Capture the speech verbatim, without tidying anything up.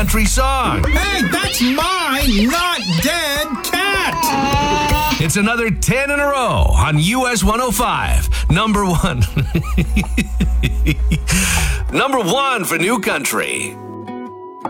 country song. Hey, that's my not dead cat. It's another ten in a row on U S one oh five. Number one. Number one for New Country.